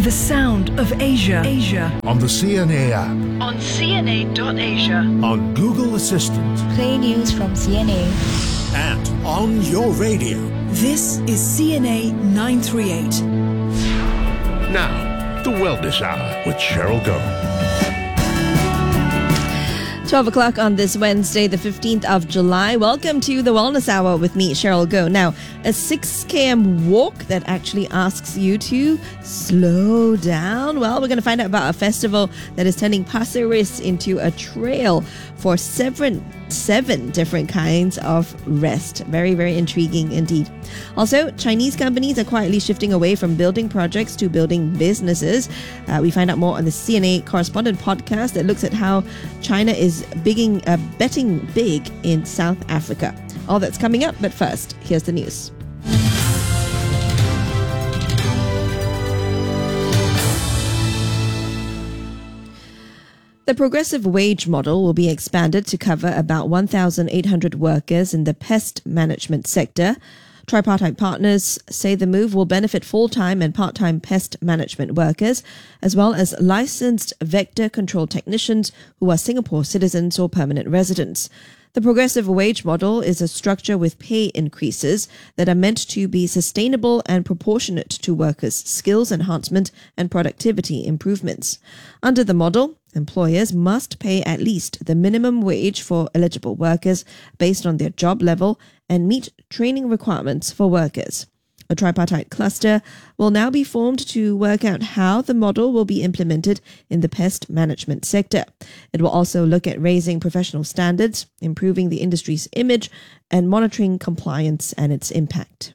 The sound of Asia. On the CNA app. On CNA.Asia. On Google Assistant. Play news from CNA. And on your radio. This is CNA 938. Now, the Wellness Hour with Cheryl Goh. 12 o'clock on this Wednesday, the 15th of July. Welcome to the Wellness Hour with me, Cheryl Goh. Now, a 6 km walk that actually asks you to slow down. Well, we're going to find out about a festival that is turning Pasir Ris into a trail for seven different kinds of rest. Very, very intriguing indeed. Also, Chinese companies are quietly shifting away from building projects to building businesses. We find out more on the CNA Correspondent podcast that looks at how China is betting big in South Africa. All that's coming up, but first, here's the news. The progressive wage model will be expanded to cover about 1,800 workers in the pest management sector. Tripartite partners say the move will benefit full-time and part-time pest management workers, as well as licensed vector control technicians who are Singapore citizens or permanent residents. The progressive wage model is a structure with pay increases that are meant to be sustainable and proportionate to workers' skills enhancement and productivity improvements. Under the model, employers must pay at least the minimum wage for eligible workers based on their job level and meet training requirements for workers. A tripartite cluster will now be formed to work out how the model will be implemented in the pest management sector. It will also look at raising professional standards, improving the industry's image, and monitoring compliance and its impact.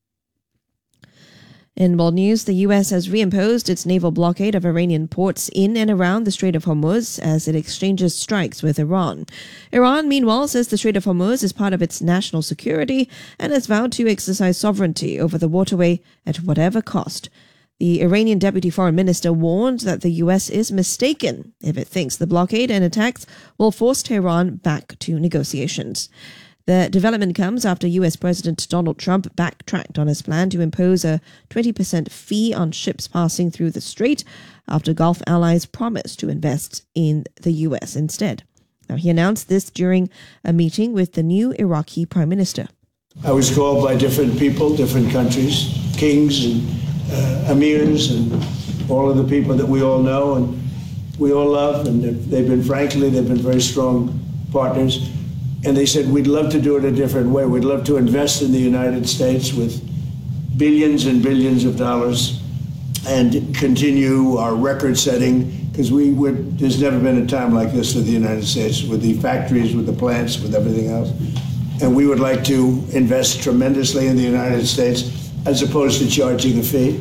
In world news, the U.S. has reimposed its naval blockade of Iranian ports in and around the Strait of Hormuz as it exchanges strikes with Iran. Iran, meanwhile, says the Strait of Hormuz is part of its national security and has vowed to exercise sovereignty over the waterway at whatever cost. The Iranian deputy foreign minister warned that the U.S. is mistaken if it thinks the blockade and attacks will force Tehran back to negotiations. The development comes after U.S. President Donald Trump backtracked on his plan to impose a 20% fee on ships passing through the strait after Gulf allies promised to invest in the U.S. instead. Now, he announced this during a meeting with the new Iraqi prime minister. I was called by different people, different countries, kings and emirs and all of the people that we all know and we all love, and they've been very strong partners. And they said, we'd love to do it a different way. We'd love to invest in the United States with billions and billions of dollars and continue our record setting, because there's never been a time like this with the United States, with the factories, with the plants, with everything else. And we would like to invest tremendously in the United States as opposed to charging a fee.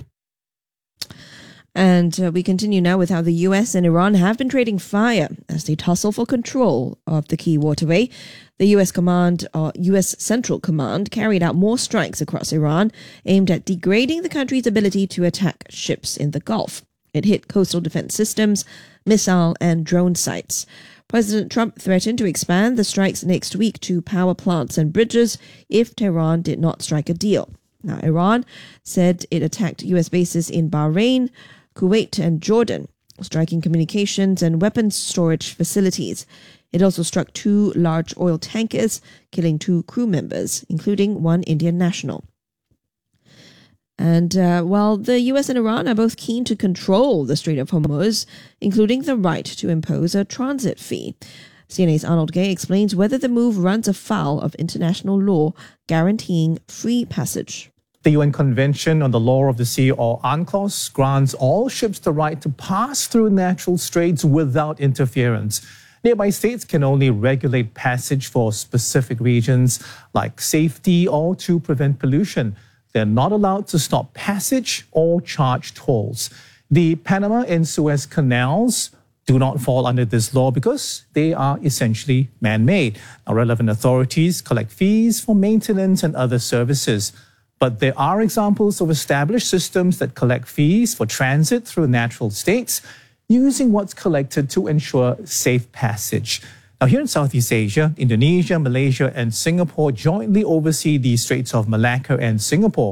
And we continue now with how the U.S. and Iran have been trading fire as they tussle for control of the key waterway. The U.S. Central Command carried out more strikes across Iran aimed at degrading the country's ability to attack ships in the Gulf. It hit coastal defense systems, missile and drone sites. President Trump threatened to expand the strikes next week to power plants and bridges if Tehran did not strike a deal. Now, Iran said it attacked U.S. bases in Bahrain, Kuwait and Jordan, striking communications and weapons storage facilities. It also struck 2 large oil tankers, killing 2 crew members, including 1 Indian national. And while the US and Iran are both keen to control the Strait of Hormuz, including the right to impose a transit fee, CNA's Arnold Gay explains whether the move runs afoul of international law guaranteeing free passage. The UN Convention on the Law of the Sea, or UNCLOS, grants all ships the right to pass through natural straits without interference. Nearby states can only regulate passage for specific regions like safety or to prevent pollution. They're not allowed to stop passage or charge tolls. The Panama and Suez canals do not fall under this law because they are essentially man-made. Now, relevant authorities collect fees for maintenance and other services. But there are examples of established systems that collect fees for transit through natural states, using what's collected to ensure safe passage. Now, here in Southeast Asia, Indonesia, Malaysia, and Singapore jointly oversee the Straits of Malacca and Singapore,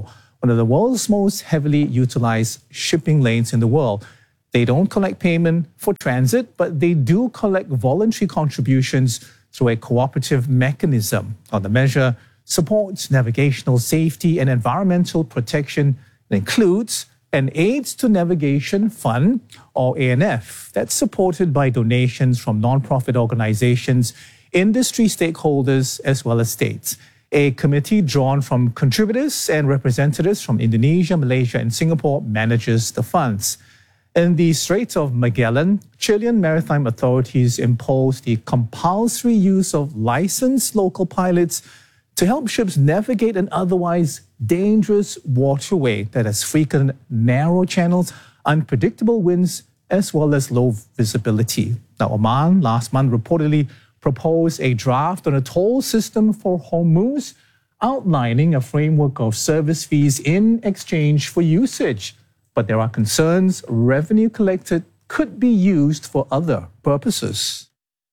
one of the world's most heavily utilized shipping lanes in the world. They don't collect payment for transit, but they do collect voluntary contributions through a cooperative mechanism. Now, the measure supports navigational safety and environmental protection. It includes an Aids to Navigation Fund, or ANF, that's supported by donations from non-profit organizations, industry stakeholders, as well as states. A committee drawn from contributors and representatives from Indonesia, Malaysia, and Singapore manages the funds. In the Strait of Magellan, Chilean maritime authorities imposed the compulsory use of licensed local pilots to help ships navigate an otherwise dangerous waterway that has frequent narrow channels, unpredictable winds, as well as low visibility. Now, Oman last month reportedly proposed a draft on a toll system for Hormuz, outlining a framework of service fees in exchange for usage. But there are concerns revenue collected could be used for other purposes.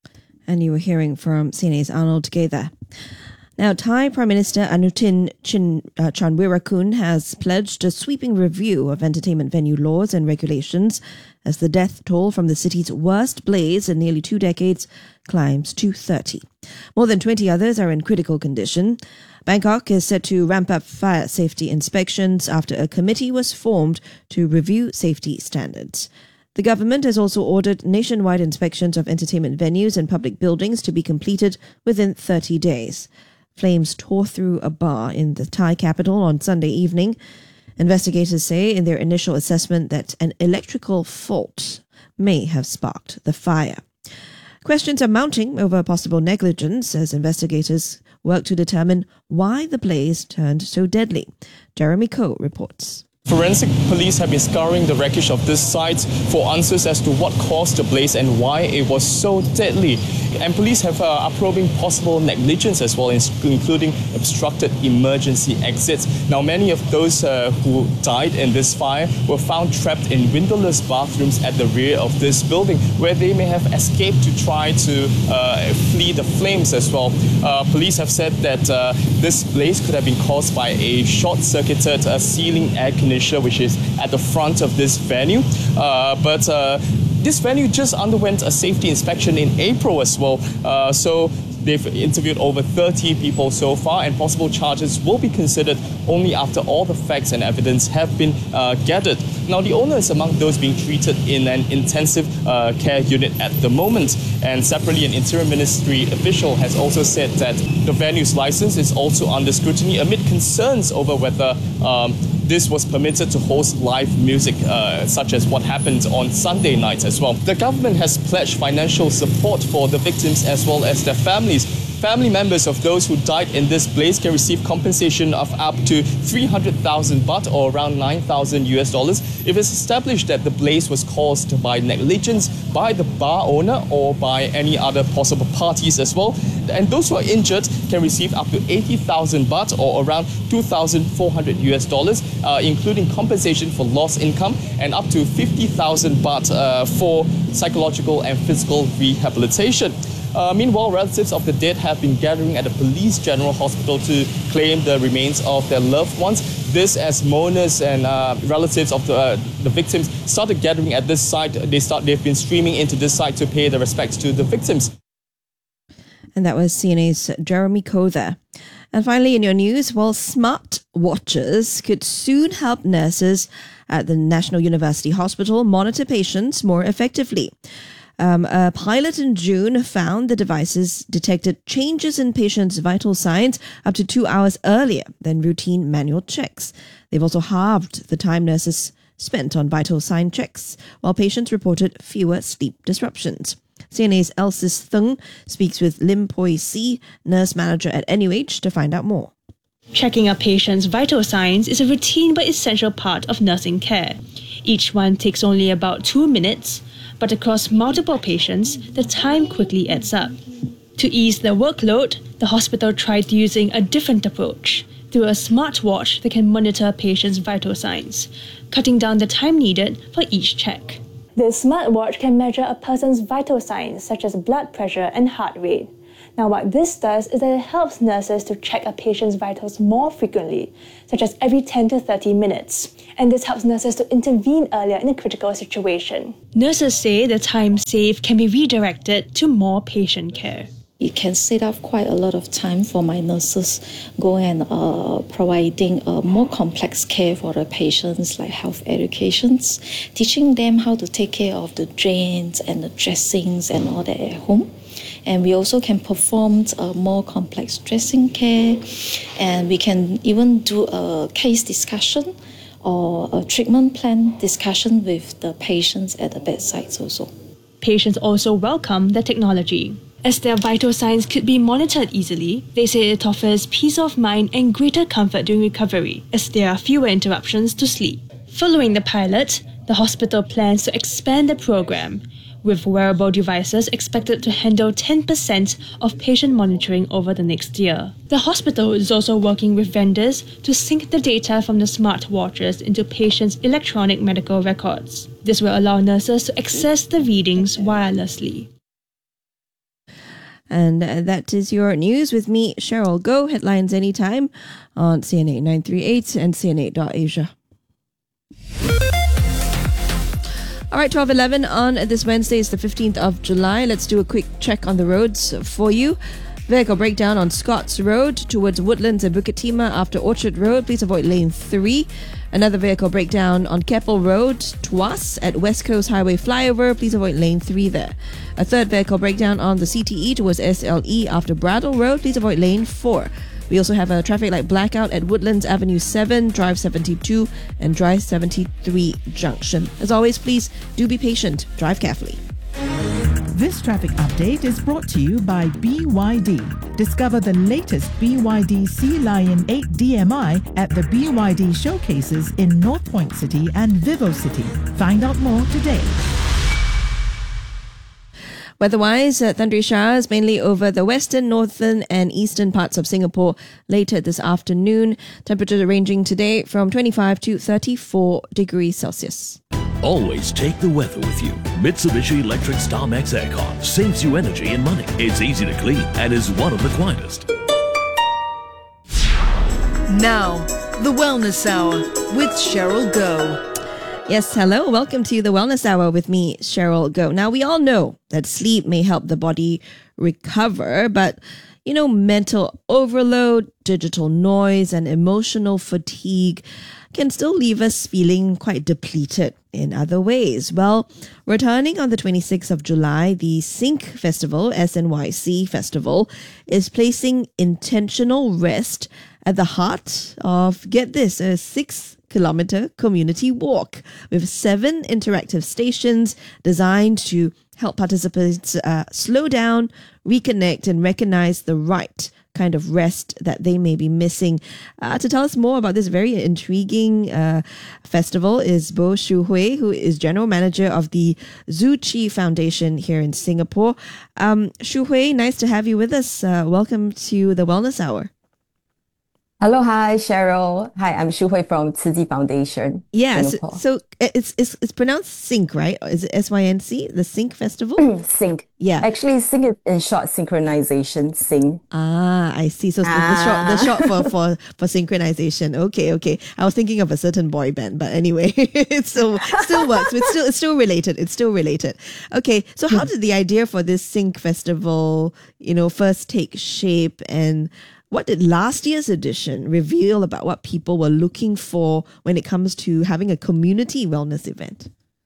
And you were hearing from CNA's Arnold Gay there. Now, Thai Prime Minister Anutin Chanvirakul has pledged a sweeping review of entertainment venue laws and regulations as the death toll from the city's worst blaze in nearly 2 decades climbs to 30. More than 20 others are in critical condition. Bangkok is set to ramp up fire safety inspections after a committee was formed to review safety standards. The government has also ordered nationwide inspections of entertainment venues and public buildings to be completed within 30 days. Flames tore through a bar in the Thai capital on Sunday evening. Investigators say in their initial assessment that an electrical fault may have sparked the fire. Questions are mounting over possible negligence as investigators work to determine why the blaze turned so deadly. Jeremy Koh reports. Forensic police have been scouring the wreckage of this site for answers as to what caused the blaze and why it was so deadly. And police are probing possible negligence as well, including obstructed emergency exits. Now, many of those who died in this fire were found trapped in windowless bathrooms at the rear of this building, where they may have escaped to try to flee the flames as well. Police have said that this blaze could have been caused by a short-circuited ceiling air conditioner, which is at the front of this venue. But this venue just underwent a safety inspection in April as well. So they've interviewed over 30 people so far, and possible charges will be considered only after all the facts and evidence have been gathered. Now, the owner is among those being treated in an intensive care unit at the moment. And separately, an interior ministry official has also said that the venue's license is also under scrutiny amid concerns over whether this was permitted to host live music, such as what happened on Sunday night as well. The government has pledged financial support for the victims as well as their families. Family members of those who died in this blaze can receive compensation of up to 300,000 baht, or around $9,000 if it's established that the blaze was caused by negligence by the bar owner or by any other possible parties as well. And those who are injured can receive up to 80,000 baht, or around $2,400, including compensation for lost income, and up to 50,000 baht for psychological and physical rehabilitation. Meanwhile, relatives of the dead have been gathering at the Police General Hospital to claim the remains of their loved ones. This as mourners and relatives of the victims started gathering at this site. They've been streaming into this site to pay their respects to the victims. And that was CNA's Jeremy Koh there. And finally, in your news, smart watches could soon help nurses at the National University Hospital monitor patients more effectively. A pilot in June found the devices detected changes in patients' vital signs up to 2 hours earlier than routine manual checks. They've also halved the time nurses spent on vital sign checks, while patients reported fewer sleep disruptions. CNA's Elsis Thung speaks with Lim Poi Si, nurse manager at NUH, to find out more. Checking a patient's vital signs is a routine but essential part of nursing care. Each one takes only about 2 minutes, but across multiple patients, the time quickly adds up. To ease the workload, the hospital tried using a different approach through a smartwatch that can monitor a patient's vital signs, cutting down the time needed for each check. The smartwatch can measure a person's vital signs such as blood pressure and heart rate. Now, what this does is that it helps nurses to check a patient's vitals more frequently, such as every 10 to 30 minutes. And this helps nurses to intervene earlier in a critical situation. Nurses say the time saved can be redirected to more patient care. It can save up quite a lot of time for my nurses go and providing more complex care for the patients, like health educations, teaching them how to take care of the drains and the dressings and all that at home. And we also can perform more complex dressing care, and we can even do a case discussion or a treatment plan discussion with the patients at the bedsides also. Patients also welcome the technology. As their vital signs could be monitored easily, they say it offers peace of mind and greater comfort during recovery, as there are fewer interruptions to sleep. Following the pilot, the hospital plans to expand the program, with wearable devices expected to handle 10% of patient monitoring over the next year. The hospital is also working with vendors to sync the data from the smartwatches into patients' electronic medical records. This will allow nurses to access the readings wirelessly. And that is your news with me, Cheryl Goh. Headlines anytime on CNA 938 and CNA.Asia. All right, 12:11 on this Wednesday is the 15th of July. Let's do a quick check on the roads for you. Vehicle breakdown on Scotts Road towards Woodlands and Bukit Timah after Orchard Road. Please avoid lane 3. Another vehicle breakdown on Keppel Road, Tuas at West Coast Highway Flyover. Please avoid lane 3 there. A third vehicle breakdown on the CTE towards SLE after Bradle Road. Please avoid lane 4. We also have a traffic light blackout at Woodlands Avenue 7, Drive 72 and Drive 73 Junction. As always, please do be patient. Drive carefully. This traffic update is brought to you by BYD. Discover the latest BYD Sea Lion 8 DMI at the BYD showcases in North Point City and Vivo City. Find out more today. Weather-wise, thundery showers mainly over the western, northern and eastern parts of Singapore later this afternoon. Temperature ranging today from 25 to 34 degrees Celsius. Always take the weather with you. Mitsubishi Electric StarMax Aircon saves you energy and money. It's easy to clean and is one of the quietest. Now, the Wellness Hour with Cheryl Goh. Yes, hello. Welcome to the Wellness Hour with me, Cheryl Goh. Now, we all know that sleep may help the body recover, but mental overload, digital noise, and emotional fatigue can still leave us feeling quite depleted in other ways. Well, returning on the 26th of July, the Sync Festival, SNYC Festival, is placing intentional rest at the heart of, get this, a 6-kilometer community walk with 7 interactive stations designed to help participants slow down, reconnect, and recognize the right kind of rest that they may be missing. To tell us more about this very intriguing festival is Bo Shu Hui, who is General Manager of the Zhu Qi Foundation here in Singapore. Shu Hui, nice to have you with us. Welcome to the Wellness Hour. Hello, hi, Cheryl. Hi, I'm Shu Hui from Zhu Qi Foundation. Yes, so it's pronounced Sync, right? Is it SYNC, the Sync Festival? Sync. Yeah. Actually, Sync is in short, synchronization, Sync. Ah, I see. So the short for synchronization. Okay. I was thinking of a certain boy band, but anyway, it still works. It's still related. It's still related. Okay, so how did the idea for this Sync Festival, first take shape, and what did last year's edition reveal about what people were looking for when it comes to having a community wellness event?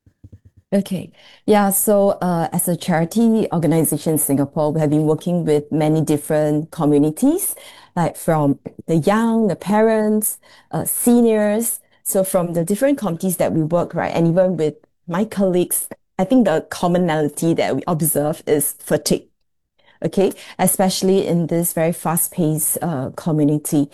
Okay. Yeah. So as a charity organization in Singapore, we have been working with many different communities, like from the young, the parents, seniors. So from the different communities that we work, right, and even with my colleagues, I think the commonality that we observe is fatigue. Okay, especially in this very fast-paced community.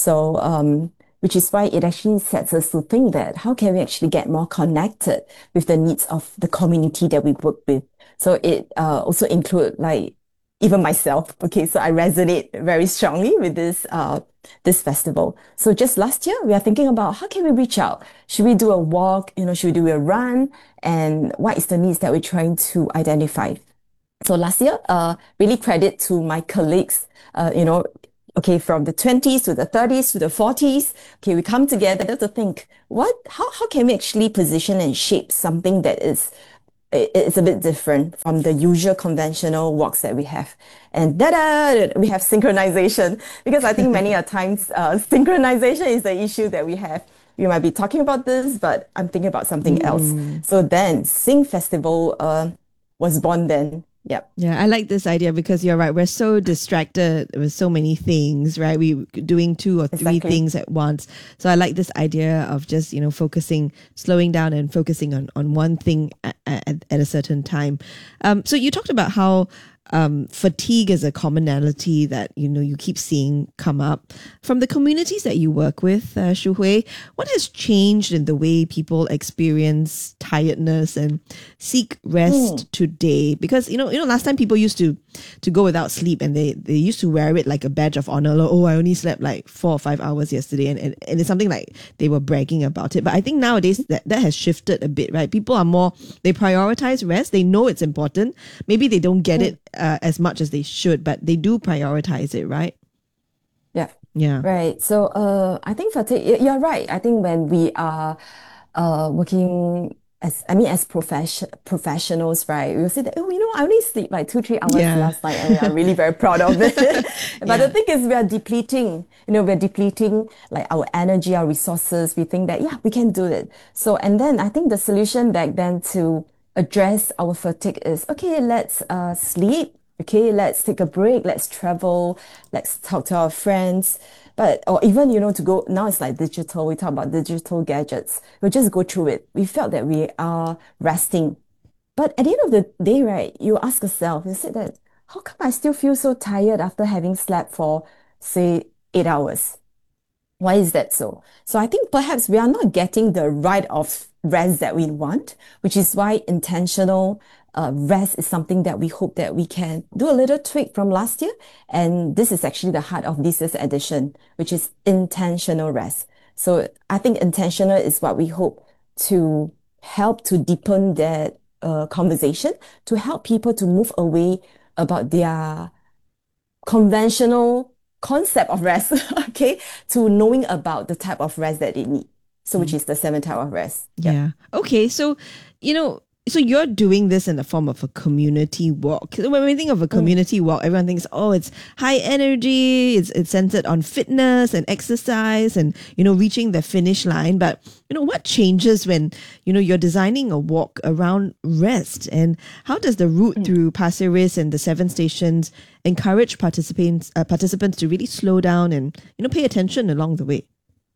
So, which is why it actually sets us to think that how can we actually get more connected with the needs of the community that we work with. So it also include like even myself. Okay, so I resonate very strongly with this festival. So just last year, we are thinking about how can we reach out? Should we do a walk? Should we do a run? And what is the needs that we're trying to identify? So last year, really credit to my colleagues, okay, from the 20s to the 30s to the 40s. Okay, we come together to think, how can we actually position and shape something that it's a bit different from the usual conventional walks that we have. And we have synchronization, because I think many a times synchronization is the issue that we have. We might be talking about this, but I'm thinking about something else. So then Sing Festival was born then. Yep. Yeah, I like this idea because you're right. We're so distracted with so many things, right? We're doing 2 or 3 things at once. So I like this idea of just, focusing, slowing down and focusing on one thing at a certain time. So you talked about how fatigue is a commonality that you keep seeing come up from the communities that you work with. Shu Hui, what has changed in the way people experience tiredness and seek rest today? Because last time people used to go without sleep, and they used to wear it like a badge of honor. Like, I only slept like 4 or 5 hours yesterday, and it's something like they were bragging about it. But I think nowadays that has shifted a bit, right? People are they prioritize rest. They know it's important. Maybe they don't get it as much as they should, but they do prioritize it, right? Yeah. Right. So I think fatigue, you're right. I think when we are working as professionals, right, we'll say that, I only sleep like 2-3 hours last night, and I'm really very proud of it. But the thing is, we are depleting like our energy, our resources. We think that, we can do it. So, and then I think the solution back then to address our fatigue is, okay, let's sleep. Okay, let's take a break. Let's travel. Let's talk to our friends. Or even, to go, now it's like digital. We talk about digital gadgets. We'll just go through it. We felt that we are resting. But at the end of the day, right, you ask yourself, you said that, how come I still feel so tired after having slept for, say, 8 hours? Why is that so? So I think perhaps we are not getting the right of rest that we want, which is why intentional rest is something that we hope that we can do a little tweak from last year. And this is actually the heart of this year's edition, which is intentional rest. So I think intentional is what we hope to help to deepen that conversation, to help people to move away about their conventional concept of rest, okay, to knowing about the type of rest that they need. So which is the 7 type of rest. Yeah. Okay. So, so you're doing this in the form of a community walk. When we think of a community walk, everyone thinks, it's high energy, it's centered on fitness and exercise and, reaching the finish line. But, what changes when, you're designing a walk around rest? And how does the route through Pasir Ris and the 7 stations encourage participants to really slow down and, pay attention along the way?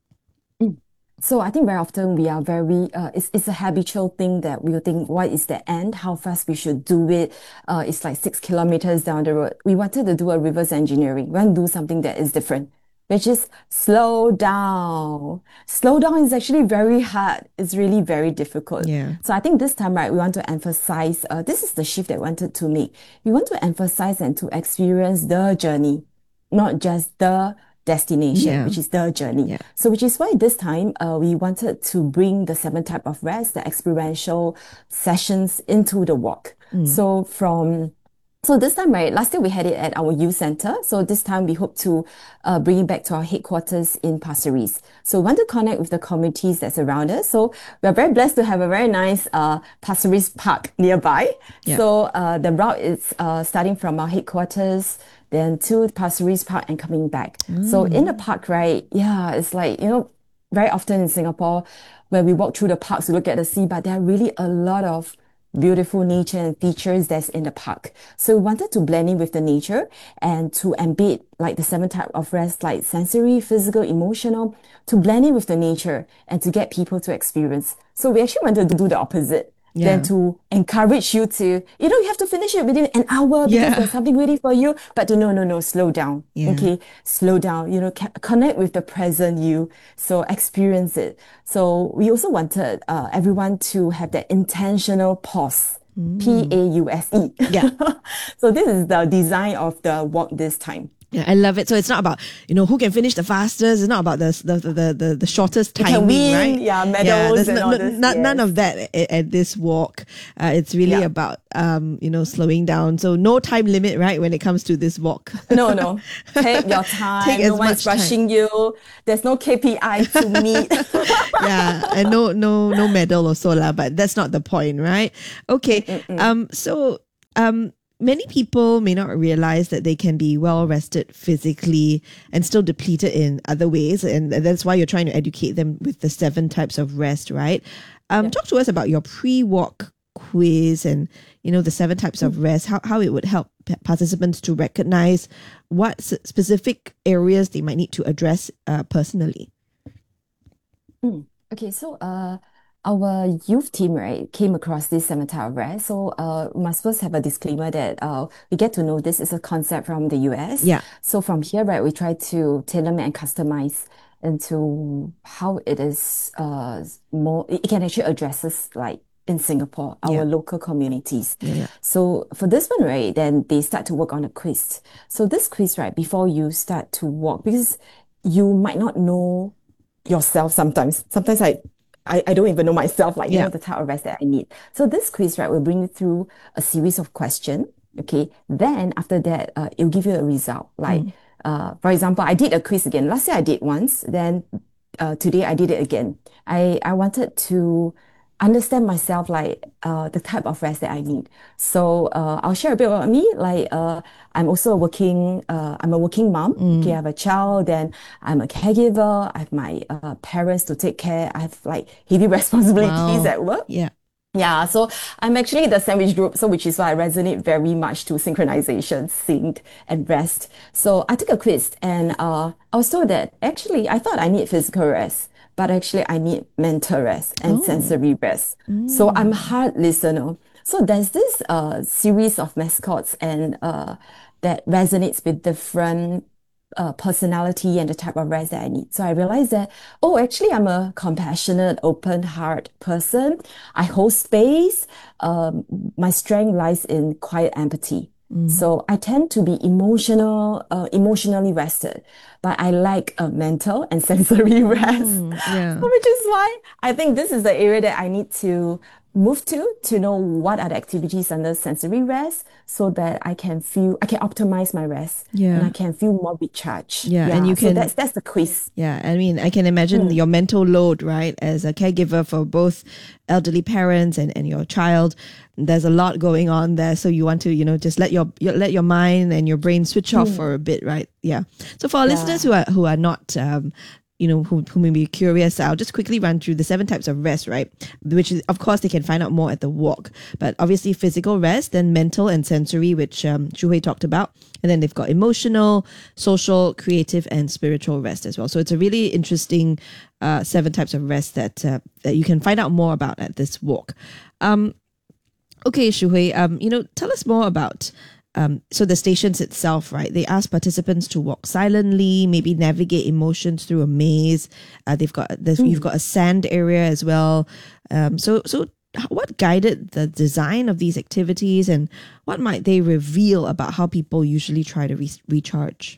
So I think very often we are very, it's a habitual thing that we'll think, what is the end? How fast we should do it? It's like 6 kilometers down the road. We wanted to do a reverse engineering. We want to do something that is different, which is slow down. Slow down is actually very hard. It's really very difficult. Yeah. So I think this time, right, we want to emphasize, this is the shift that we wanted to make. We want to emphasize and to experience the journey, not just the destination, which is the journey. So which is why this time we wanted to bring the 7 type of rest, the experiential sessions into the walk. So this time, right, last year we had it at our youth center. So this time we hope to bring it back to our headquarters in Pasir Ris. So we want to connect with the communities that's around us. So we are very blessed to have a very nice Pasir Ris park nearby. So the route is starting from our headquarters, then to Pasir Ris Park and coming back. So in the park, right, it's like, very often in Singapore, when we walk through the parks, we look at the sea, but there are really a lot of beautiful nature and features that's in the park. So we wanted to blend in with the nature and to embed like the 7 type of rest, like sensory, physical, emotional, to blend in with the nature and to get people to experience. So we actually wanted to do the opposite. Then to encourage you to, you have to finish it within an hour because there's something waiting for you. But no, slow down. Okay, slow down. Connect with the present you. So experience it. So we also wanted everyone to have that intentional pause. Pause. Yeah. So this is the design of the walk this time. Yeah, I love it. So it's not about, who can finish the fastest. It's not about the shortest You timing, can win, right? medals there's and all this. none of that at this walk. It's really about, slowing down. So no time limit, right, when it comes to this walk. No. Take your time. Take no as one's much rushing you. There's no KPI to meet. Yeah, and no medal or so lah, but that's not the point, right? Okay. Many people may not realize that they can be well rested physically and still depleted in other ways. And that's why you're trying to educate them with the 7 types of rest, right? Talk to us about your pre-walk quiz and, the 7 types of rest, how it would help participants to recognize what specific areas they might need to address personally. Okay, so our youth team, right, came across this 7 types of rest. So we must first have a disclaimer that we get to know this is a concept from the US. Yeah. So from here, right, we try to tailor and customize into how it is more, it can actually address us like in Singapore, our local communities. Yeah. So for this one, right, then they start to work on a quiz. So this quiz, right, before you start to walk, because you might not know yourself sometimes. Sometimes I don't even know myself, like, the type of rest that I need. So this quiz, right, will bring you through a series of questions. Okay. Then after that, it'll give you a result. Like, for example, I did a quiz again. Last year I did once. Then today I did it again. I wanted to understand myself, like the type of rest that I need. So I'll share a bit about me. Like I'm also I'm a working mom. Okay, I have a child, then I'm a caregiver. I have my parents to take care. I have like heavy responsibilities at work. Yeah, so I'm actually the sandwich group, so which is why I resonate very much to synchronization, sync, and rest. So I took a quiz and I was told that actually I thought I need physical rest, but actually I need mental rest and sensory rest. So I'm a hard listener. So there's this series of mascots and that resonates with different personality and the type of rest that I need. So I realized that, actually I'm a compassionate, open heart person. I hold space. My strength lies in quiet empathy. So I tend to be emotionally rested, but I like mental and sensory rest, which is why I think this is the area that I need to move to know what are the activities under sensory rest so that I can optimize my rest and I can feel more recharged. And you can, so that's the quiz. I mean, I can imagine your mental load, right? As a caregiver for both elderly parents and your child, there's a lot going on there. So you want to, just let your mind and your brain switch off for a bit, right? Yeah. So for our listeners who are not, who may be curious, I'll just quickly run through the 7 types of rest, right? Which is, of course, they can find out more at the walk. But obviously physical rest, then mental and sensory, which Shu Hui talked about. And then they've got emotional, social, creative, and spiritual rest as well. So it's a really interesting 7 types of rest that you can find out more about at this walk. Okay, Shu Hui, tell us more about so the stations itself, right? They ask participants to walk silently, maybe navigate emotions through a maze. You've got a sand area as well. So what guided the design of these activities, and what might they reveal about how people usually try to recharge?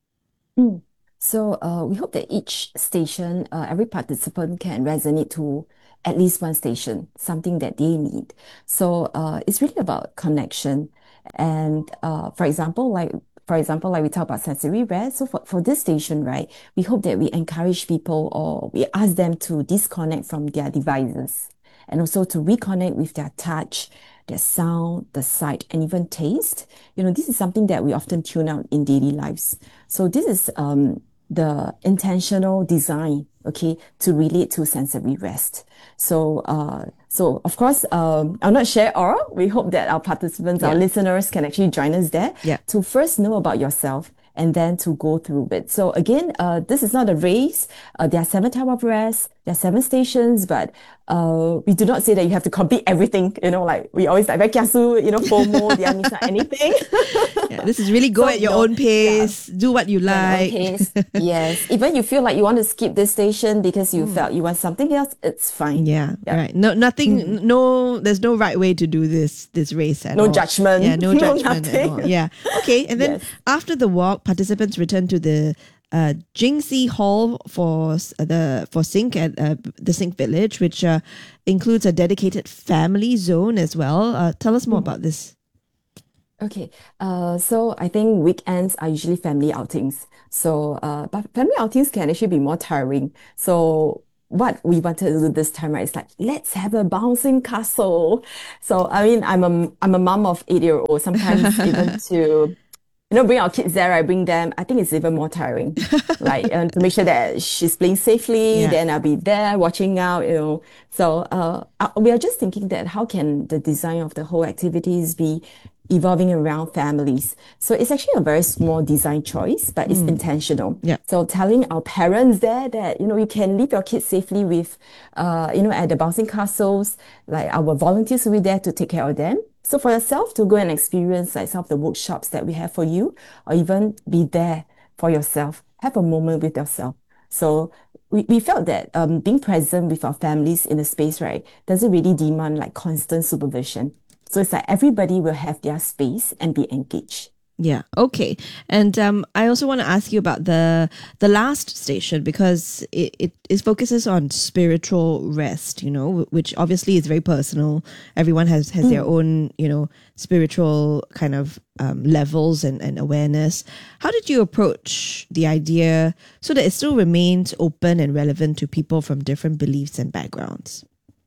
So we hope that each station, every participant can resonate to at least one station, something that they need. So it's really about connection. And for example, like we talk about sensory rest. So for this station, right, we hope that we encourage people, or we ask them to disconnect from their devices and also to reconnect with their touch, their sound, the sight, and even taste. This is something that we often tune out in daily lives. So this is the intentional design, okay, to relate to sensory rest. So of course, I'll not share all. We hope that our participants, our listeners can actually join us there to first know about yourself and then to go through it. So again, this is not a race. There are 7 types of rest. There are 7 stations, but we do not say that you have to complete everything. Like we always like very kiasu, FOMO, they are missing anything. Yeah, this is really go at your own pace, do what you like. Pace. Yes. Even you feel like you want to skip this station because you felt you want something else, it's fine. Yeah, right. No, nothing. No, there's no right way to do this race at all. No judgment. Yeah, no judgment at nothing. all. Yeah. Okay, and then Yes. after the walk, participants return to the Jingxi Hall for Sink at the Sink Village, which includes a dedicated family zone as well. Tell us more about this. Okay, so I think weekends are usually family outings. So, but family outings can actually be more tiring. So, what we wanted to do this time, right, is like, let's have a bouncing castle. So, I mean, I'm a mom of 8-year-old. Sometimes even to bring our kids there, I bring them. I think it's even more tiring, like to make sure that she's playing safely. Then I'll be there watching out. So we are just thinking that how can the design of the whole activities be evolving around families. So it's actually a very small design choice, but it's intentional. Yeah. So telling our parents there that, you can leave your kids safely with, at the bouncing castles, like our volunteers will be there to take care of them. So for yourself to go and experience like some of the workshops that we have for you, or even be there for yourself, have a moment with yourself. So we felt that being present with our families in a space, right, doesn't really demand like constant supervision. So it's like everybody will have their space and be engaged. Yeah. Okay. And I also want to ask you about the last station, because it focuses on spiritual rest, which obviously is very personal. Everyone has their own, spiritual kind of levels and awareness. How did you approach the idea so that it still remains open and relevant to people from different beliefs and backgrounds?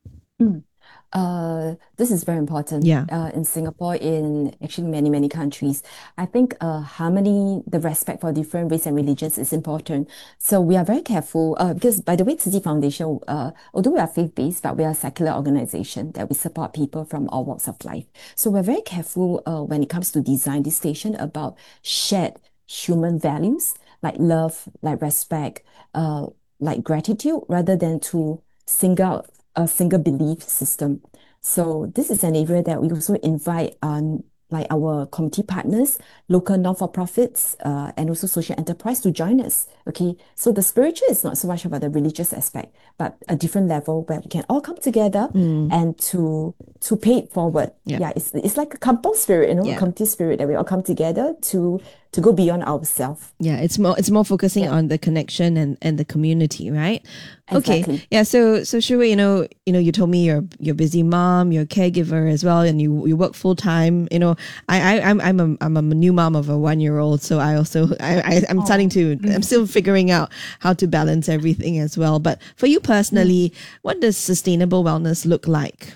This is very important. In Singapore, in actually many, many countries. I think harmony, the respect for different race and religions is important. So we are very careful because, by the way, Tzu Chi Foundation, although we are faith-based, but we are a secular organization that we support people from all walks of life. So we're very careful when it comes to design this station about shared human values like love, like respect, like gratitude, rather than to single out a single belief system. So this is an area that we also invite like our community partners, local non-for-profits, and also social enterprise to join us. Okay, so the spiritual is not so much about the religious aspect, but a different level where we can all come together and to pay it forward. Yeah, it's like a kampong spirit, a community spirit that we all come together to go beyond ourselves. Yeah, it's more focusing on the connection and the community, right? Exactly. Okay. Yeah. So Shu Wei, you told me you're a busy mom, you're a caregiver as well, and you work full time. I'm a new mom of a 1-year-old, so I'm starting to I'm still figuring out how to balance everything as well. But for you personally, what does sustainable wellness look like?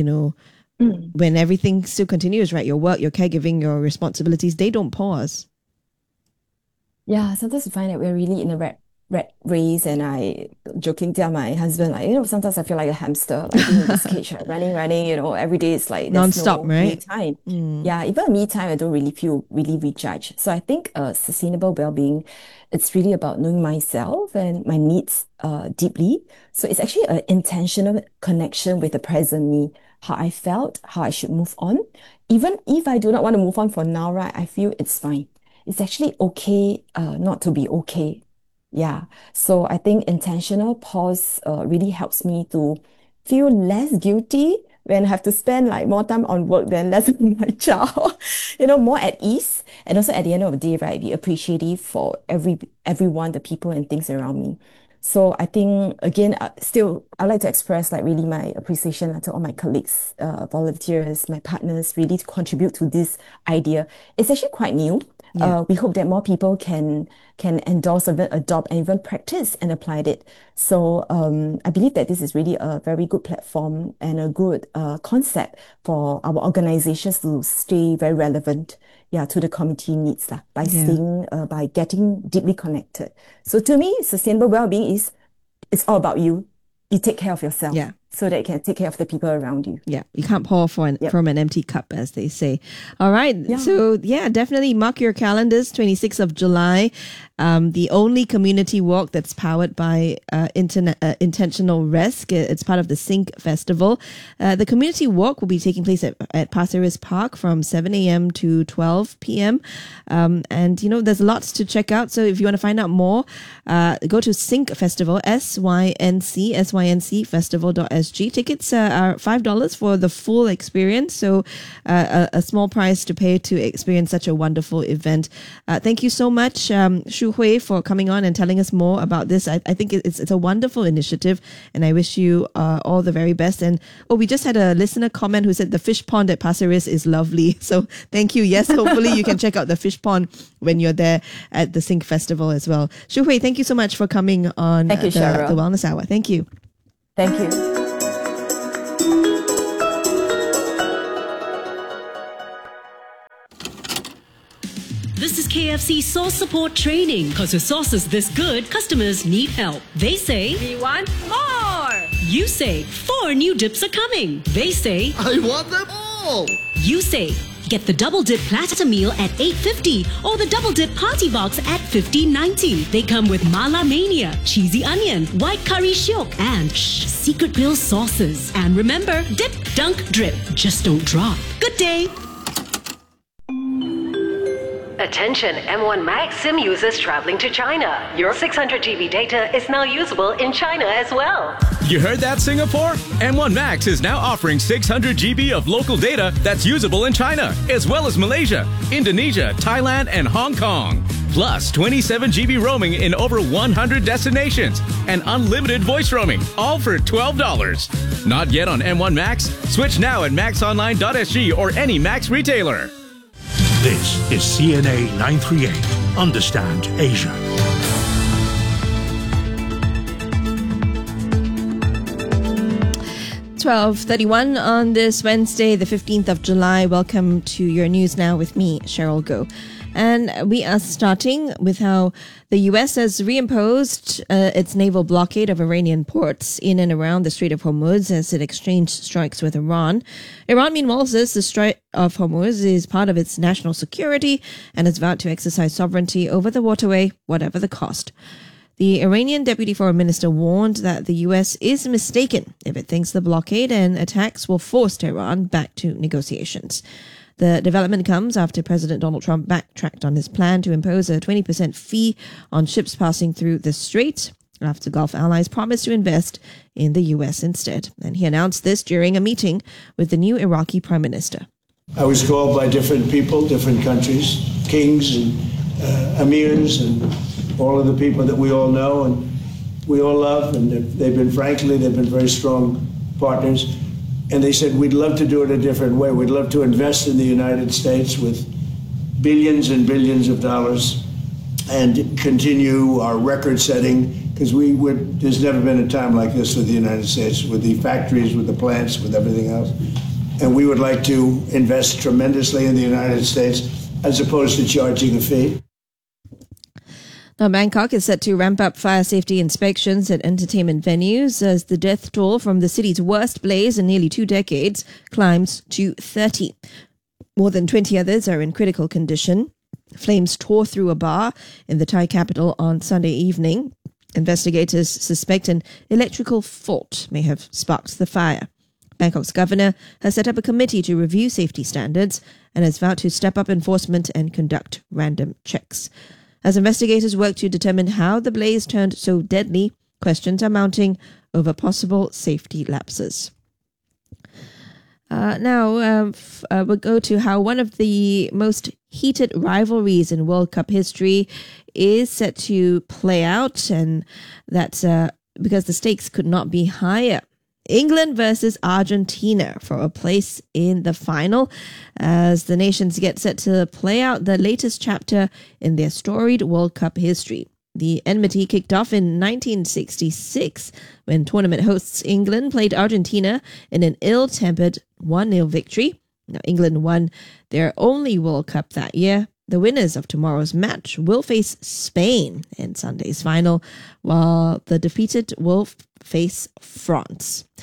When everything still continues, right? Your work, your caregiving, your responsibilities, they don't pause. Yeah, sometimes we find that we're really in a rat race, and I joking tell my husband, like, sometimes I feel like a hamster, like in this cage, like, running, every day it's like there's non-stop, no right? me time. Yeah, even me time, I don't really feel really recharged. So I think sustainable well-being, it's really about knowing myself and my needs deeply. So it's actually an intentional connection with the present me, how I felt, how I should move on. Even if I do not want to move on for now, right, I feel it's fine. It's actually okay not to be okay. Yeah. So I think intentional pause really helps me to feel less guilty when I have to spend like more time on work than less on my child, more at ease. And also at the end of the day, right, be appreciative for everyone, the people and things around me. So I think, again, still, I like to express like really my appreciation to all my colleagues, volunteers, my partners, really to contribute to this idea. It's actually quite new. We hope that more people can endorse, even adopt, and even practice and apply it. So I believe that this is really a very good platform and a good concept for our organizations to stay very relevant, to the community needs by staying, by getting deeply connected. So to me, sustainable well-being it's all about you. You take care of yourself. Yeah. so that you can take care of the people around you. Yeah, you can't pour from an empty cup, as they say. All right. Yeah. So, definitely mark your calendars, 26th of July. The only community walk that's powered by Intentional Risk. It's part of the Sync Festival. The community walk will be taking place at Pasir Ris Park from 7 a.m. to 12 p.m. And, there's lots to check out. So if you want to find out more, go to Sync Festival, SYNC festival.sg. Tickets are $5 for the full experience. So a small price to pay to experience such a wonderful event. Thank you so much, Shu Hui, for coming on and telling us more about this. I think it's a wonderful initiative, and I wish you all the very best. And we just had a listener comment who said the fish pond at Pasir Ris is lovely. So thank you. Yes, hopefully you can check out the fish pond when you're there at the Sync Festival as well. Shu Hui, thank you so much for coming on Thank you, Cheryl. the Wellness Hour. Thank you. Thank you. This is KFC sauce support training. Because with sauces this good, customers need help. They say, we want more. You say, 4 new dips are coming. They say, I want them all. You say, get the double dip platter meal at $8.50 or the double dip party box at $15.90. They come with Mala Mania, cheesy onion, white curry shiok, and secret grill sauces. And remember, dip, dunk, drip. Just don't drop. Good day. Attention M1 Max SIM users traveling to China. Your 600 GB data is now usable in China as well. You heard that, Singapore? M1 Max is now offering 600 GB of local data that's usable in China, as well as Malaysia, Indonesia, Thailand, and Hong Kong. Plus 27 GB roaming in over 100 destinations and unlimited voice roaming, all for $12. Not yet on M1 Max? Switch now at maxonline.sg or any Max retailer. This is CNA 938. Understand Asia. $12:31 on this Wednesday, the 15th of July. Welcome to your news now with me, Cheryl Goh. And we are starting with how the U.S. has reimposed its naval blockade of Iranian ports in and around the Strait of Hormuz as it exchanged strikes with Iran. Iran, meanwhile, says the Strait of Hormuz is part of its national security and has vowed to exercise sovereignty over the waterway, whatever the cost. The Iranian Deputy Foreign Minister warned that the U.S. is mistaken if it thinks the blockade and attacks will force Tehran back to negotiations. The development comes after President Donald Trump backtracked on his plan to impose a 20% fee on ships passing through the strait after Gulf allies promised to invest in the U.S. instead. And he announced this during a meeting with the new Iraqi Prime Minister. I was called by different people, different countries, kings and emirs and all of the people that we all know and we all love. And they've been very strong partners. And they said, we'd love to do it a different way. We'd love to invest in the United States with billions and billions of dollars and continue our record setting, because there's never been a time like this with the United States, with the factories, with the plants, with everything else. And we would like to invest tremendously in the United States as opposed to charging a fee. Now, Bangkok is set to ramp up fire safety inspections at entertainment venues as the death toll from the city's worst blaze in nearly 2 decades climbs to 30. More than 20 others are in critical condition. Flames tore through a bar in the Thai capital on Sunday evening. Investigators suspect an electrical fault may have sparked the fire. Bangkok's governor has set up a committee to review safety standards and has vowed to step up enforcement and conduct random checks. As investigators work to determine how the blaze turned so deadly, questions are mounting over possible safety lapses. Now we'll go to how one of the most heated rivalries in World Cup history is set to play out, and that's because the stakes could not be higher. England versus Argentina for a place in the final as the nations get set to play out the latest chapter in their storied World Cup history. The enmity kicked off in 1966 when tournament hosts England played Argentina in an ill-tempered 1-0 victory. Now, England won their only World Cup that year. The winners of tomorrow's match will face Spain in Sunday's final, while the defeated will face France.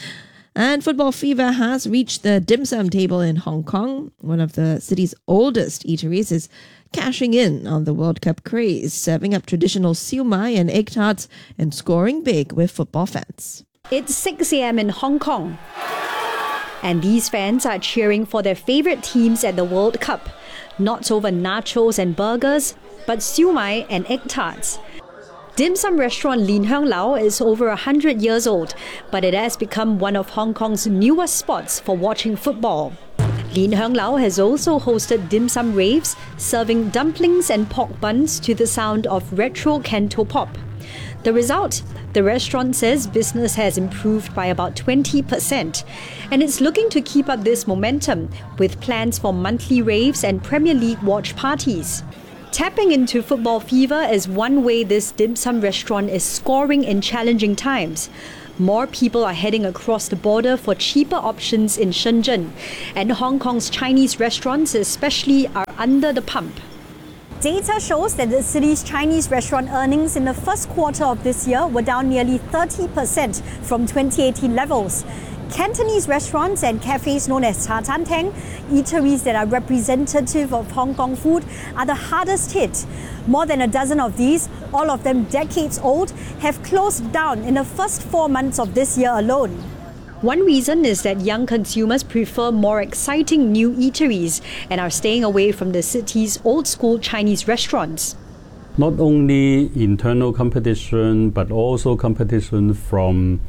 And football fever has reached the dim sum table in Hong Kong. One of the city's oldest eateries is cashing in on the World Cup craze, serving up traditional siu mai and egg tarts and scoring big with football fans. It's 6 a.m. in Hong Kong, and these fans are cheering for their favourite teams at the World Cup. Not over nachos and burgers, but siu mai and egg tarts. Dim sum restaurant Lin Hang Lao is over 100 years old, but it has become one of Hong Kong's newest spots for watching football. Lin Hang Lao has also hosted dim sum raves, serving dumplings and pork buns to the sound of retro canto pop. The result? The restaurant says business has improved by about 20%, and it's looking to keep up this momentum with plans for monthly raves and Premier League watch parties. Tapping into football fever is one way this dim sum restaurant is scoring in challenging times. More people are heading across the border for cheaper options in Shenzhen, and Hong Kong's Chinese restaurants especially are under the pump. Data shows that the city's Chinese restaurant earnings in the first quarter of this year were down nearly 30% from 2018 levels. Cantonese restaurants and cafes known as Cha Chan Teng, eateries that are representative of Hong Kong food, are the hardest hit. More than a dozen of these, all of them decades old, have closed down in the first 4 months of this year alone. One reason is that young consumers prefer more exciting new eateries and are staying away from the city's old-school Chinese restaurants. Not only internal competition, but also competition from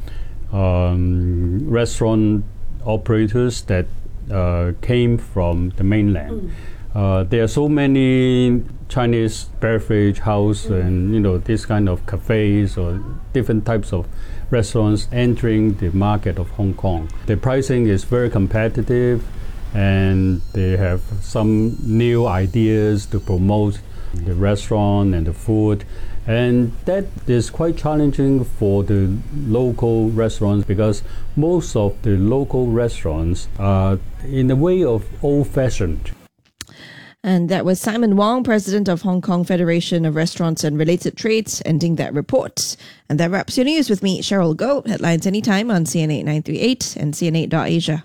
restaurant operators that came from the mainland. There are so many Chinese beverage house and this kind of cafes or different types of restaurants entering the market of Hong Kong. The pricing is very competitive, and they have some new ideas to promote the restaurant and the food. And that is quite challenging for the local restaurants, because most of the local restaurants are in a way of old-fashioned. And that was Simon Wong, president of Hong Kong Federation of Restaurants and Related Trades, ending that report. And that wraps your news with me, Cheryl Goh. Headlines anytime on CN8 938 and CN8.Asia.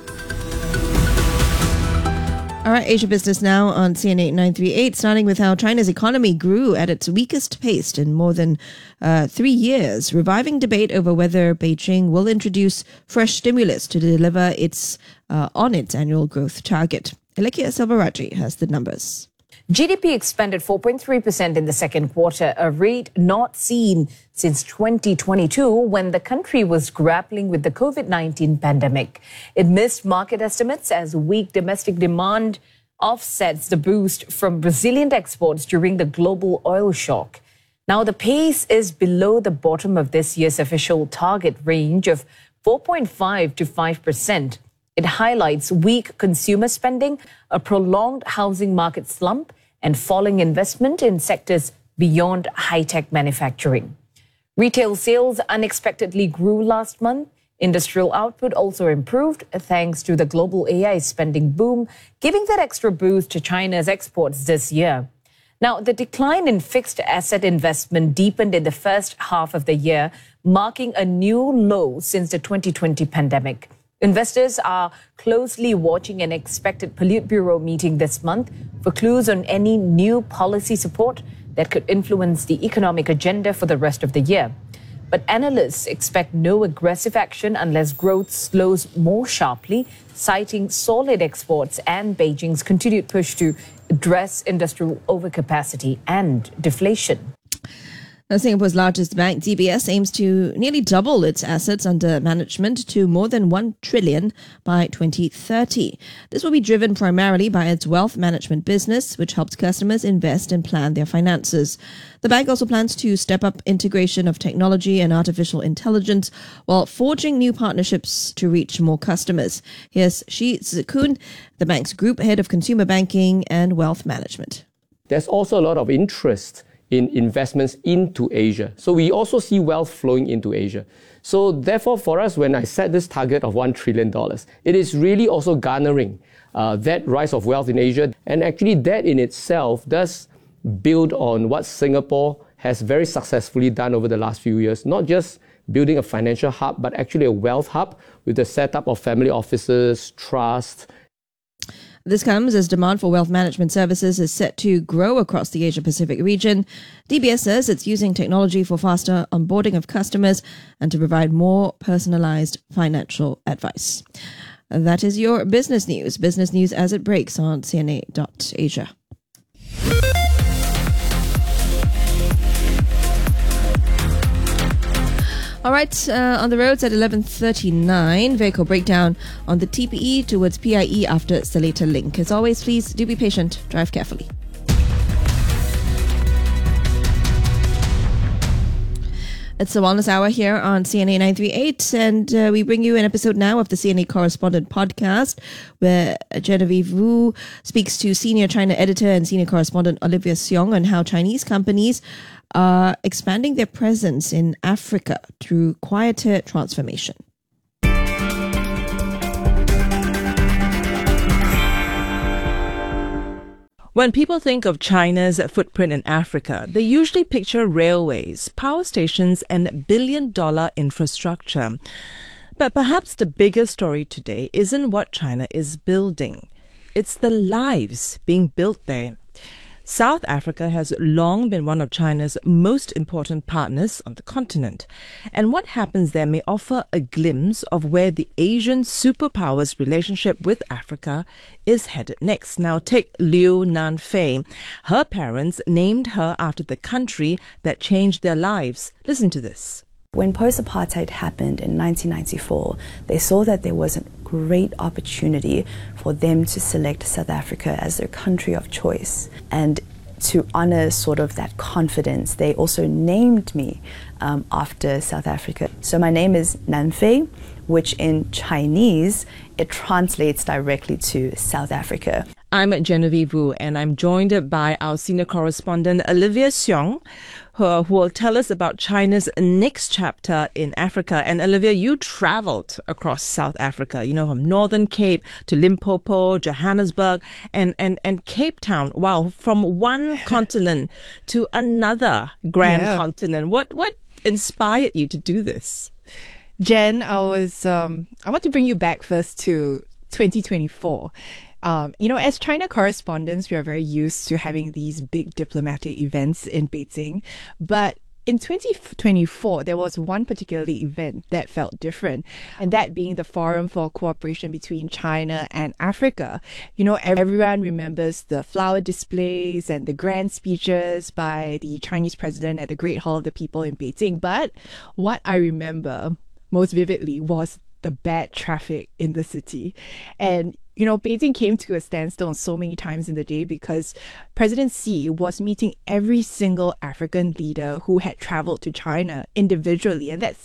All right, Asia Business now on CN8 938, starting with how China's economy grew at its weakest pace in more than 3 years, reviving debate over whether Beijing will introduce fresh stimulus to deliver on its annual growth target. Alekia Selvaraji has the numbers. GDP expanded 4.3% in the second quarter, a rate not seen since 2022 when the country was grappling with the COVID-19 pandemic. It missed market estimates as weak domestic demand offsets the boost from Brazilian exports during the global oil shock. Now, the pace is below the bottom of this year's official target range of 4.5 to 5%. It highlights weak consumer spending, a prolonged housing market slump, and falling investment in sectors beyond high-tech manufacturing. Retail sales unexpectedly grew last month. Industrial output also improved thanks to the global AI spending boom, giving that extra boost to China's exports this year. Now, the decline in fixed asset investment deepened in the first half of the year, marking a new low since the 2020 pandemic. Investors are closely watching an expected Politburo meeting this month for clues on any new policy support that could influence the economic agenda for the rest of the year. But analysts expect no aggressive action unless growth slows more sharply, citing solid exports and Beijing's continued push to address industrial overcapacity and deflation. Now, Singapore's largest bank, DBS, aims to nearly double its assets under management to more than 1 trillion by 2030. This will be driven primarily by its wealth management business, which helps customers invest and plan their finances. The bank also plans to step up integration of technology and artificial intelligence while forging new partnerships to reach more customers. Here's Shi Zikun, the bank's group head of consumer banking and wealth management. There's also a lot of interest in investments into Asia. So we also see wealth flowing into Asia. So therefore, for us, when I set this target of $1 trillion, it is really also garnering that rise of wealth in Asia. And actually that in itself does build on what Singapore has very successfully done over the last few years, not just building a financial hub, but actually a wealth hub with the setup of family offices, trust. This comes as demand for wealth management services is set to grow across the Asia-Pacific region. DBS says it's using technology for faster onboarding of customers and to provide more personalized financial advice. That is your business news. Business news as it breaks on CNA.Asia. All right, on the roads at 11:39, vehicle breakdown on the TPE towards PIE after Seletar Link. As always, please do be patient, drive carefully. It's the Wellness Hour here on CNA 938, and we bring you an episode now of the CNA Correspondent Podcast, where Genevieve Wu speaks to Senior China Editor and Senior Correspondent Olivia Seong on how Chinese companies are expanding their presence in Africa through quieter transformation. When people think of China's footprint in Africa, they usually picture railways, power stations, and billion-dollar infrastructure. But perhaps the bigger story today isn't what China is building. It's the lives being built there. South Africa has long been one of China's most important partners on the continent. And what happens there may offer a glimpse of where the Asian superpower's relationship with Africa is headed next. Now take Liu Nanfei. Her parents named her after the country that changed their lives. Listen to this. When post-apartheid happened in 1994, they saw that there was a great opportunity for them to select South Africa as their country of choice. And to honor sort of that confidence, they also named me after South Africa. So my name is Nanfei, which in Chinese, it translates directly to South Africa. I'm Genevieve Wu, and I'm joined by our senior correspondent, Olivia Seong, who will tell us about China's next chapter in Africa. And Olivia, you traveled across South Africa, from Northern Cape to Limpopo, Johannesburg, and Cape Town. Wow, from one continent to another grand continent. What inspired you to do this? Jen, I want to bring you back first to 2024. As China correspondents, we are very used to having these big diplomatic events in Beijing. But in 2024, there was one particular event that felt different, and that being the Forum for Cooperation between China and Africa. Everyone remembers the flower displays and the grand speeches by the Chinese president at the Great Hall of the People in Beijing. But what I remember most vividly was the bad traffic in the city. And Beijing came to a standstill so many times in the day because President Xi was meeting every single African leader who had traveled to China individually. And that's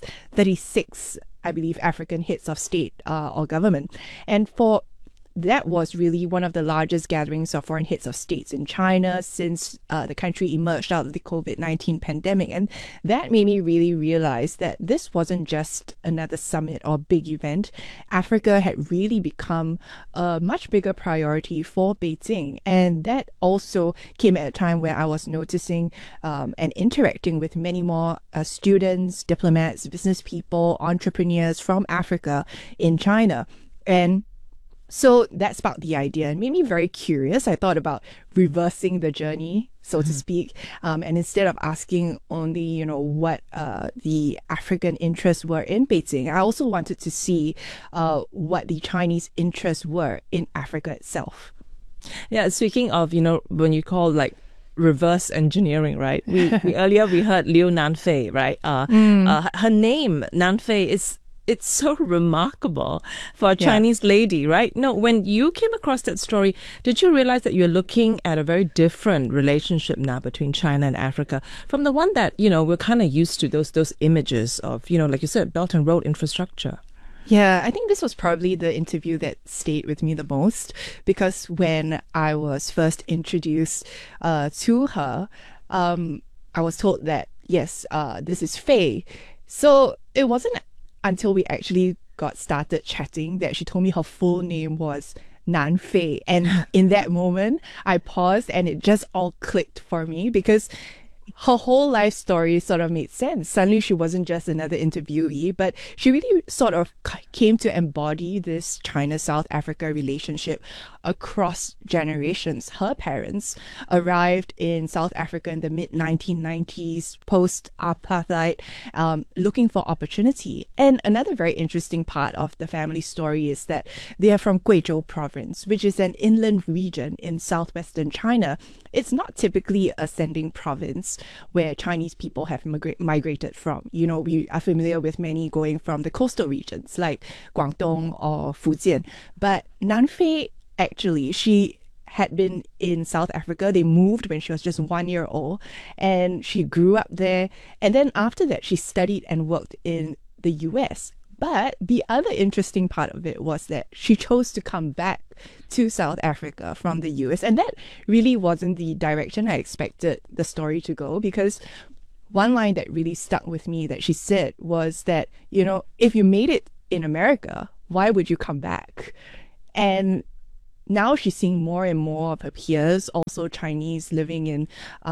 36, I believe, African heads of state or government. And that was really one of the largest gatherings of foreign heads of states in China since the country emerged out of the COVID-19 pandemic. And that made me really realize that this wasn't just another summit or big event. Africa had really become a much bigger priority for Beijing. And that also came at a time where I was noticing and interacting with many more students, diplomats, business people, entrepreneurs from Africa in China. And so that sparked the idea and made me very curious. I thought about reversing the journey, so to speak, and instead of asking only, what the African interests were in Beijing, I also wanted to see what the Chinese interests were in Africa itself. Yeah, speaking of, when you call reverse engineering, right? We earlier we heard Liu Nanfei, right? Her name, Nanfei, it's so remarkable for a Chinese lady, right? No, when you came across that story, did you realize that you're looking at a very different relationship now between China and Africa from the one that, we're kind of used to, those images of, like you said, Belt and Road infrastructure? Yeah, I think this was probably the interview that stayed with me the most, because when I was first introduced to her, I was told that, yes, this is Fei. So it wasn't until we actually got started chatting that she told me her full name was Nanfei. And in that moment, I paused and it just all clicked for me, because her whole life story sort of made sense. Suddenly she wasn't just another interviewee, but she really sort of came to embody this China-South Africa relationship across generations. Her parents arrived in South Africa in the mid-1990s, post-apartheid, looking for opportunity. And another very interesting part of the family story is that they are from Guizhou province, which is an inland region in southwestern China. It's not typically a sending province where Chinese people have migrated from. You know, we are familiar with many going from the coastal regions like Guangdong or Fujian. But Nanfei, actually, she had been in South Africa. They moved when she was just 1 year old, and she grew up there. And then after that, she studied and worked in the US. But the other interesting part of it was that she chose to come back to South Africa from the US. And that really wasn't the direction I expected the story to go, because one line that really stuck with me that she said was that, you know, if you made it in America, why would you come back? And now she's seeing more and more of her peers, also Chinese, living in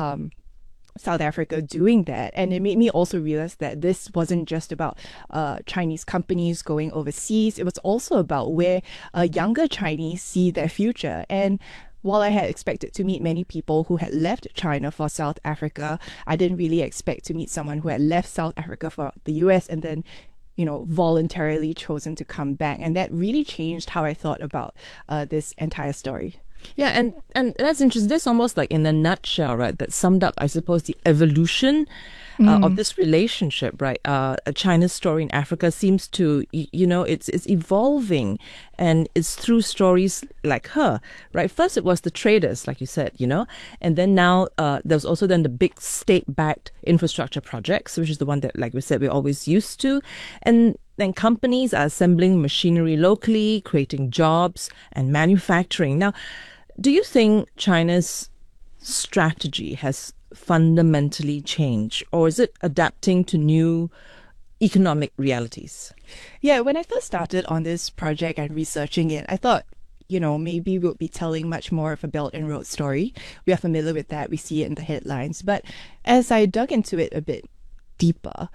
South Africa, doing that. And it made me also realize that this wasn't just about Chinese companies going overseas. It was also about where younger Chinese see their future. And while I had expected to meet many people who had left China for South Africa, I didn't really expect to meet someone who had left South Africa for the US and then, you know, voluntarily chosen to come back. And that really changed how I thought about this entire story. Yeah, and that's interesting. That's almost like in a nutshell, right? That summed up, I suppose, the evolution of this relationship, right? China's story in Africa seems to, you know, it's evolving, and it's through stories like her, right? First, it was the traders, like you said, you know, and then now there's also then the big state-backed infrastructure projects, which is the one that, like we said, we're always used to, and then companies are assembling machinery locally, creating jobs and manufacturing. Now, do you think China's strategy has fundamentally changed, or is it adapting to new economic realities? Yeah, when I first started on this project and researching it, I thought, you know, maybe we'll be telling much more of a Belt and Road story. We are familiar with that. We see it in the headlines. But as I dug into it a bit deeper,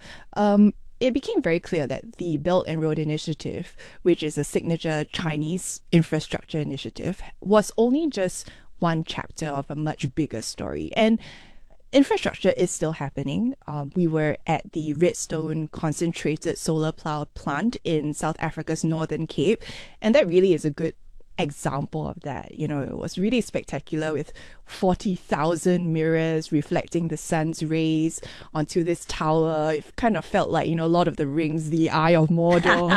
it became very clear that the Belt and Road Initiative, which is a signature Chinese infrastructure initiative, was only just one chapter of a much bigger story. And infrastructure is still happening. We were at the Redstone concentrated solar power plant in South Africa's Northern Cape, and that really is a good example of that. You know, it was really spectacular with 40,000 mirrors reflecting the sun's rays onto this tower. It kind of felt like, you know, Lord of the Rings, the Eye of Mordor.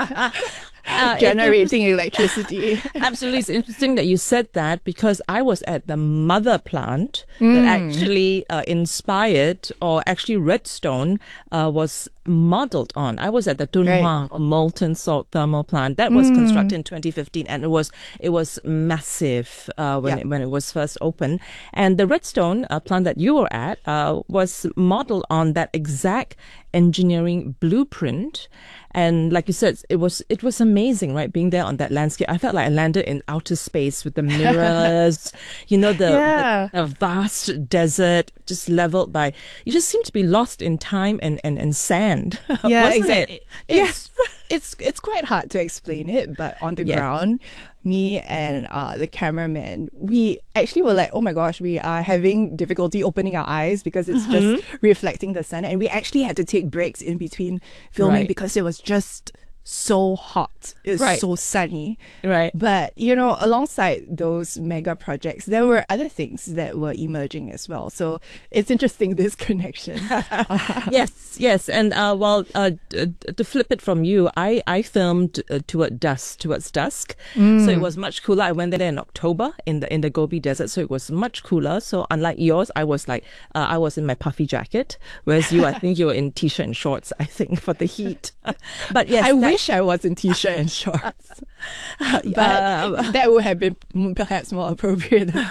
Generating electricity. Absolutely. It's interesting that you said that, because I was at the mother plant that actually inspired, or actually Redstone was modeled on. I was at the Dunhuang molten salt thermal plant that was constructed in 2015, and it was massive when it was first opened. And the Redstone plant that you were at was modeled on that exact engineering blueprint. And like you said, it was amazing, right? Being there on that landscape. I felt like I landed in outer space with the mirrors, you know, the vast desert just leveled by, you just seem to be lost in time and sand. Yeah, exactly. Yes. It's quite hard to explain it, but on the ground, me and the cameraman, we actually were like, oh my gosh, we are having difficulty opening our eyes because it's just reflecting the sun. And we actually had to take breaks in between filming because it was just so hot. It was so sunny. Right. But, you know, alongside those mega projects, there were other things that were emerging as well. So it's interesting, this connection. Yes. And to flip it from you, I filmed towards dusk. So it was much cooler. I went there in October in the Gobi Desert, so it was much cooler. So unlike yours, I was like, I was in my puffy jacket, whereas you, I think you were in t-shirt and shorts, I think, for the heat. But yes, I wish I was in t-shirt and shorts, but that would have been perhaps more appropriate than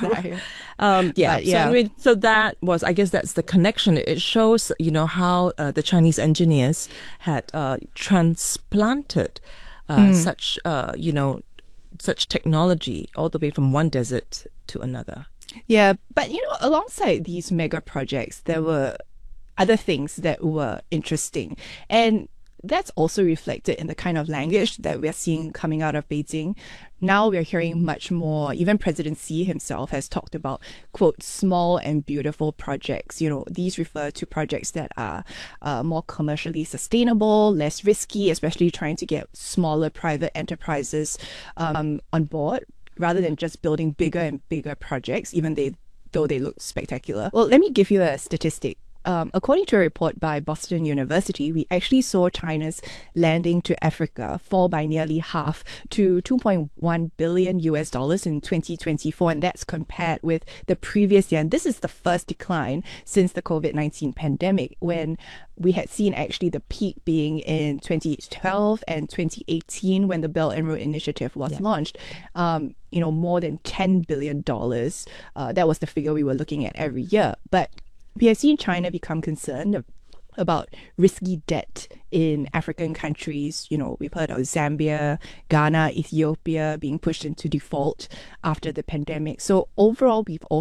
that. So that was, I guess that's the connection. It shows, you know, how the Chinese engineers had transplanted such technology all the way from one desert to another. Yeah, but alongside these mega projects, there were other things that were interesting. And that's also reflected in the kind of language that we're seeing coming out of Beijing. Now we're hearing much more. Even President Xi himself has talked about, quote, small and beautiful projects. These refer to projects that are more commercially sustainable, less risky, especially trying to get smaller private enterprises on board, rather than just building bigger and bigger projects, though they look spectacular. Well, let me give you a statistic. According to a report by Boston University, we actually saw China's landing to Africa fall by nearly half to $2.1 billion in 2024, and that's compared with the previous year. And this is the first decline since the COVID-19 pandemic, when we had seen actually the peak being in 2012 and 2018 when the Belt and Road Initiative was launched. More than $10 billion. That was the figure we were looking at every year. But we have seen China become concerned about risky debt in African countries. We've heard of Zambia, Ghana, Ethiopia being pushed into default after the pandemic. So overall, we've also